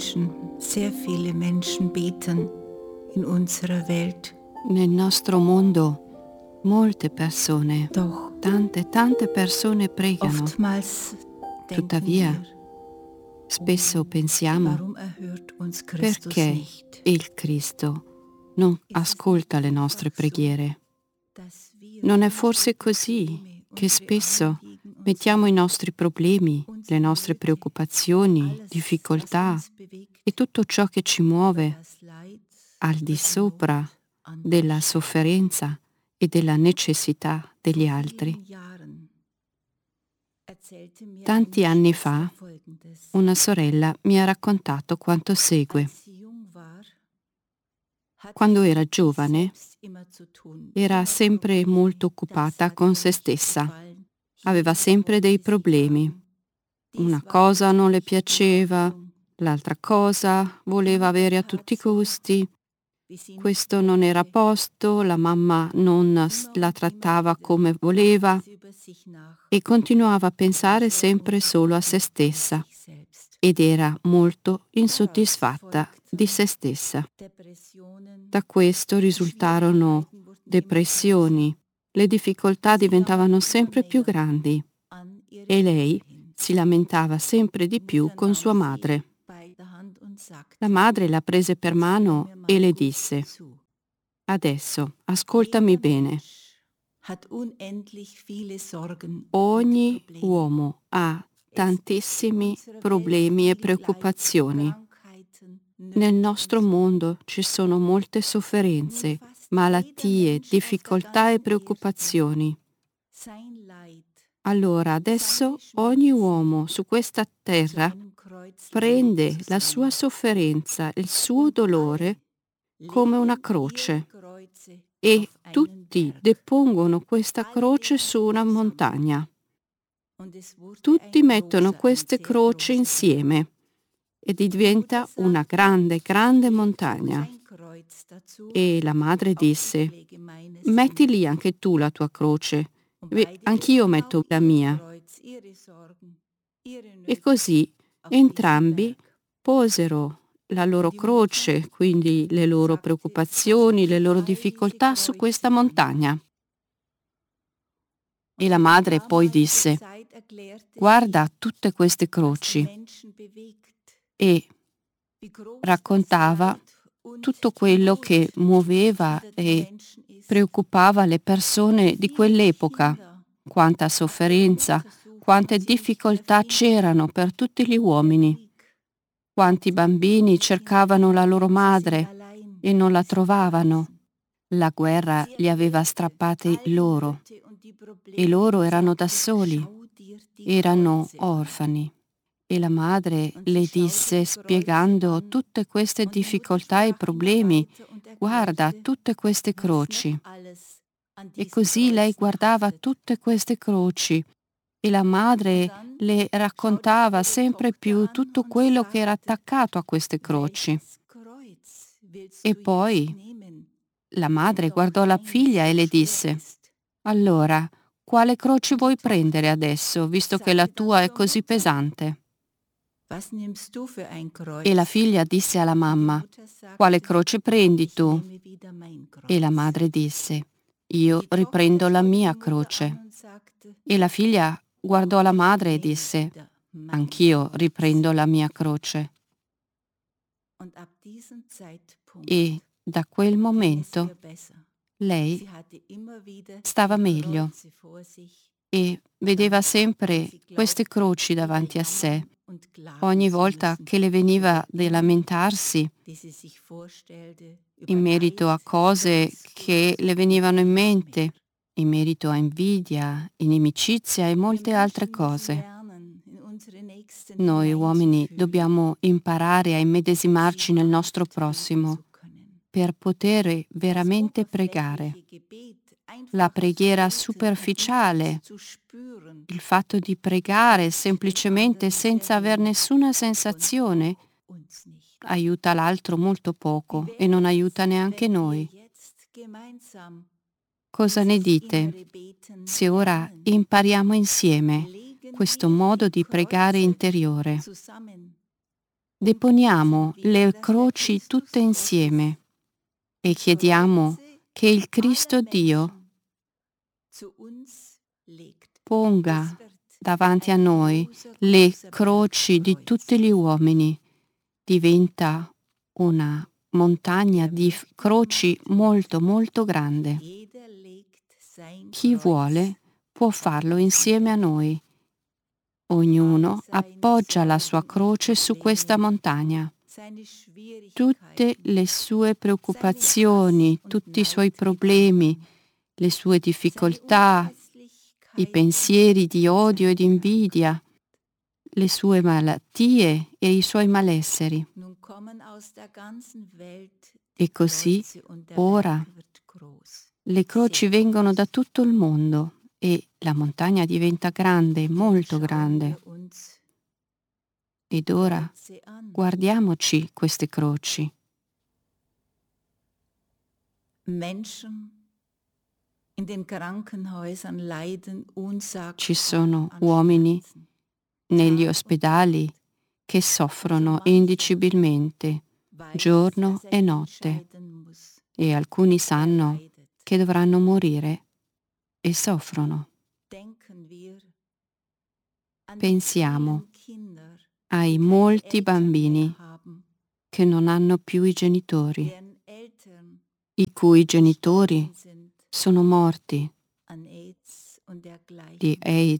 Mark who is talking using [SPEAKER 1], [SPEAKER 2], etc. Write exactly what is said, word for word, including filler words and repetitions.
[SPEAKER 1] Menschen, sehr viele Menschen beten in unserer Welt.
[SPEAKER 2] Nel nostro mondo molte persone,
[SPEAKER 1] Doch
[SPEAKER 2] tante, tante persone pregano.
[SPEAKER 1] oftmals denken
[SPEAKER 2] Tuttavia,
[SPEAKER 1] wir,
[SPEAKER 2] spesso pensiamo,
[SPEAKER 1] warum erhört uns Christus
[SPEAKER 2] perché
[SPEAKER 1] nicht?
[SPEAKER 2] il Cristo non ascolta le nostre preghiere? Non è forse così che spesso mettiamo i nostri problemi, le nostre preoccupazioni, difficoltà e tutto ciò che ci muove al di sopra della sofferenza e della necessità degli altri? Tanti anni fa una sorella mi ha raccontato quanto segue. Quando era giovane era sempre molto occupata con se stessa, aveva sempre dei problemi. Una cosa non le piaceva, l'altra cosa voleva avere a tutti i costi, questo non era a posto, la mamma non la trattava come voleva e continuava a pensare sempre solo a se stessa ed era molto insoddisfatta di se stessa. Da questo risultarono depressioni, le difficoltà diventavano sempre più grandi e lei si lamentava sempre di più con sua madre. La madre la prese per mano e le disse: «Adesso ascoltami bene. Ogni uomo ha tantissimi problemi e preoccupazioni. Nel nostro mondo ci sono molte sofferenze, malattie, difficoltà e preoccupazioni. Allora adesso ogni uomo su questa terra prende la sua sofferenza, il suo dolore come una croce e tutti depongono questa croce su una montagna. Tutti mettono queste croci insieme e diventa una grande, grande montagna. E la madre disse: «Metti lì anche tu la tua croce, e anch'io metto la mia». E così entrambi posero la loro croce, quindi le loro preoccupazioni, le loro difficoltà su questa montagna. E la madre poi disse: «Guarda tutte queste croci», e raccontava tutto quello che muoveva e preoccupava le persone di quell'epoca, quanta sofferenza, quante difficoltà c'erano per tutti gli uomini, quanti bambini cercavano la loro madre e non la trovavano. La guerra li aveva strappati loro e loro erano da soli, erano orfani. E la madre le disse, spiegando tutte queste difficoltà e problemi: «Guarda tutte queste croci». E così lei guardava tutte queste croci e la madre le raccontava sempre più tutto quello che era attaccato a queste croci. E poi la madre guardò la figlia e le disse: «Allora, quale croce vuoi prendere adesso, visto che la tua è così pesante?» E la figlia disse alla mamma: «Quale croce prendi tu?» E la madre disse: «Io riprendo la mia croce». E la figlia guardò la madre e disse: «Anch'io riprendo la mia croce». E da quel momento lei stava meglio e vedeva sempre queste croci davanti a sé. Ogni volta che le veniva di lamentarsi in merito a cose che le venivano in mente, in merito a invidia, inimicizia e molte altre cose. Noi uomini dobbiamo imparare a immedesimarci nel nostro prossimo per poter veramente pregare. La preghiera superficiale, il fatto di pregare semplicemente senza aver nessuna sensazione, aiuta l'altro molto poco e non aiuta neanche noi. Cosa ne dite se ora impariamo insieme questo modo di pregare interiore? deponiamo le croci tutte insieme e chiediamo che il Cristo Dio ponga davanti a noi le croci di tutti gli uomini. Diventa una montagna di croci molto molto grande. Chi vuole può farlo insieme a noi. Ognuno appoggia la sua croce su questa montagna. Tutte le sue preoccupazioni, tutti i suoi problemi, le sue difficoltà, i pensieri di odio e di invidia, le sue malattie e i suoi malesseri. E così ora le croci vengono da tutto il mondo e la montagna diventa grande, molto grande. Ed ora guardiamoci queste croci. Ci sono uomini negli ospedali che soffrono indicibilmente, giorno e notte, e alcuni sanno che dovranno morire e soffrono. Pensiamo ai molti bambini che non hanno più i genitori, i cui genitori sono morti di AIDS